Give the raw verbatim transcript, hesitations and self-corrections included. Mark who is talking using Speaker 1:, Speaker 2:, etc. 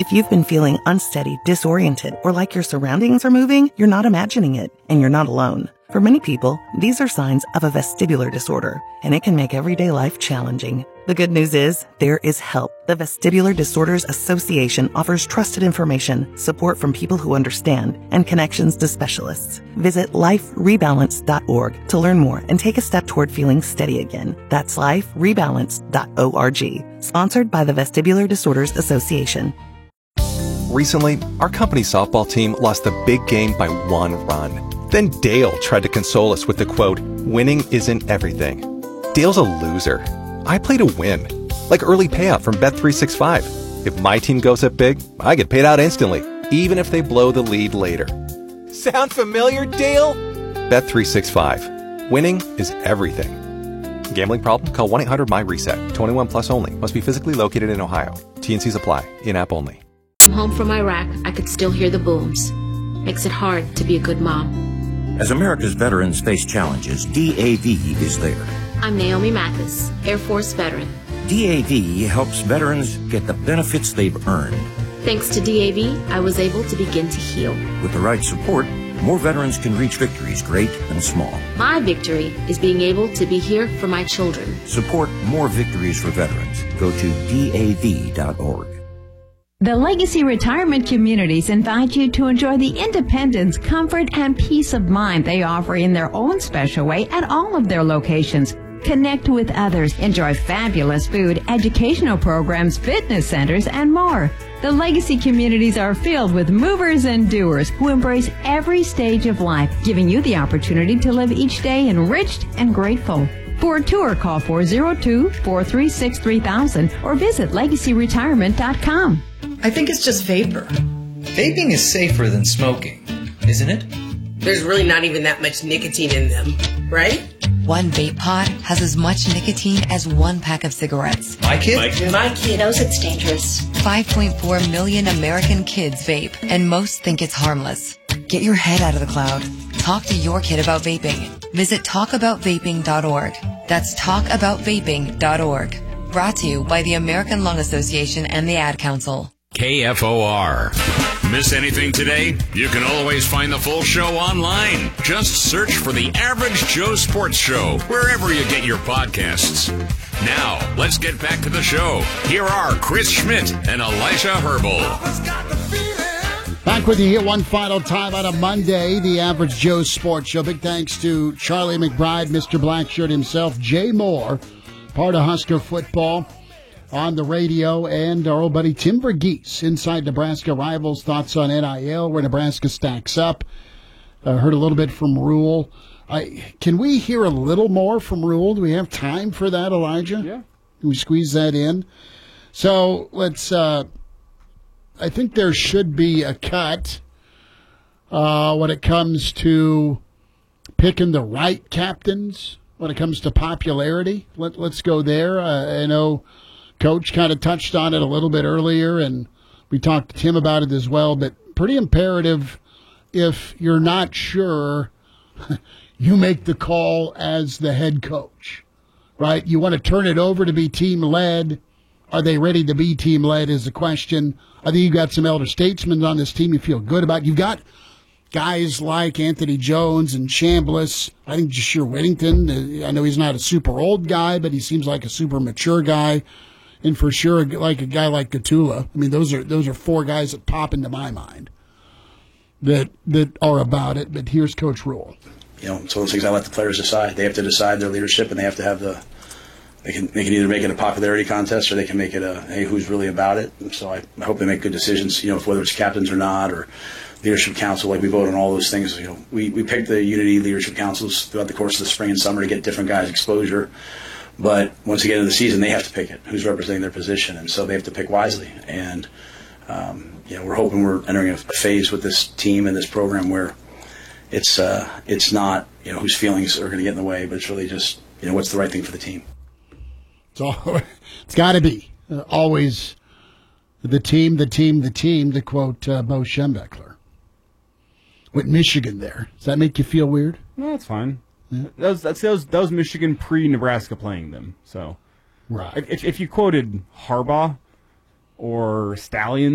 Speaker 1: If you've been feeling unsteady, disoriented, or like your surroundings are moving, you're not imagining it, and you're not alone. For many people, these are signs of a vestibular disorder, and it can make everyday life challenging. The good news is, there is help. The Vestibular Disorders Association offers trusted information, support from people who understand, and connections to specialists. Visit life rebalance dot org to learn more and take a step toward feeling steady again. That's life rebalance dot org. Sponsored by the Vestibular Disorders Association.
Speaker 2: Recently, our company softball team lost the big game by one run. Then Dale tried to console us with the quote, "Winning isn't everything." Dale's a loser. I play to win. Like early payout from Bet three sixty-five. If my team goes up big, I get paid out instantly, even if they blow the lead later. Sound familiar, Dale? Bet three sixty-five. Winning is everything. Gambling problem? Call one eight hundred M Y reset. twenty-one plus only. Must be physically located in Ohio. T N Cs apply. In-app only.
Speaker 3: Home from Iraq, I could still hear the booms. Makes it hard to be a good mom.
Speaker 4: As America's veterans face challenges, D A V is there.
Speaker 3: I'm Naomi Mathis, Air Force veteran.
Speaker 4: D A V helps veterans get the benefits they've earned.
Speaker 3: Thanks to D A V, I was able to begin to heal.
Speaker 4: With the right support, more veterans can reach victories, great and small.
Speaker 3: My victory is being able to be here for my children.
Speaker 4: Support more victories for veterans. Go to D A V dot org.
Speaker 5: The Legacy Retirement Communities invite you to enjoy the independence, comfort, and peace of mind they offer in their own special way at all of their locations. Connect with others, enjoy fabulous food, educational programs, fitness centers, and more. The Legacy Communities are filled with movers and doers who embrace every stage of life, giving you the opportunity to live each day enriched and grateful. For a tour, call four oh two, four three six, three thousand or visit legacy retirement dot com.
Speaker 6: I think it's just vapor. Vaping is safer than smoking, isn't it?
Speaker 7: There's really not even that much nicotine in them, right?
Speaker 8: One vape pod has as much nicotine as one pack of cigarettes.
Speaker 6: My kid?
Speaker 7: My kid. My kid knows it's dangerous.
Speaker 8: five point four million American kids vape, and most think it's harmless. Get your head out of the cloud. Talk to your kid about vaping. Visit talk about vaping dot org. That's talk about vaping dot org. Brought to you by the American Lung Association and the Ad Council.
Speaker 9: K F O R. Miss anything today? You can always find the full show online. Just search for the Average Joe Sports Show wherever you get your podcasts. Now, let's get back to the show. Here are Chris Schmidt and Elisha Herbal.
Speaker 10: Back with you here one final time on a Monday, the Average Joe Sports Show. Big thanks to Charlie McBride, Mister Blackshirt himself, Jay Moore, part of Husker football on the radio, and our old buddy Tim Verghese, Inside Nebraska Rivals, thoughts on N I L, where Nebraska stacks up. Uh, heard a little bit from Rule. I, can we hear a little more from Rule? Do we have time for that, Elijah?
Speaker 11: Yeah.
Speaker 10: Can we squeeze that in? So let's, uh, I think there should be a cut uh, when it comes to picking the right captains, when it comes to popularity. Let, let's go there. Uh, I know Coach kind of touched on it a little bit earlier, and we talked to Tim about it as well, but pretty imperative if you're not sure, you make the call as the head coach, right? You want to turn it over to be team-led. Are they ready to be team-led is the question. I think you've got some elder statesmen on this team you feel good about. You've got guys like Anthony Jones and Chambliss. I think Jashir Whittington, uh, I know he's not a super old guy, but he seems like a super mature guy. And for sure, like a guy like Gatula. I mean, those are those are four guys that pop into my mind that that are about it. But here's Coach Rule.
Speaker 12: You know, it's one of those things I let the players decide. They have to decide their leadership, and they have to have the. They can they can either make it a popularity contest or they can make it a hey, who's really about it. And so I, I hope they make good decisions. You know, whether it's captains or not, or leadership council. Like we vote on all those things. You know, we we picked the Unity leadership councils throughout the course of the spring and summer to get different guys exposure. But once they get into the season, they have to pick it, who's representing their position, and so they have to pick wisely. And um, you know, we're hoping we're entering a phase with this team and this program where it's uh, it's not you know whose feelings are going to get in the way, but it's really just you know what's the right thing for the team.
Speaker 10: It's all, it's got to be uh, always the team, the team, the team. To quote uh, Bo Schembechler with Michigan, there does that make you feel weird?
Speaker 11: No, it's fine.
Speaker 10: Yeah.
Speaker 11: That was that's, that was that was Michigan pre-Nebraska playing them. So,
Speaker 10: right.
Speaker 11: If, if you quoted Harbaugh or Stallion.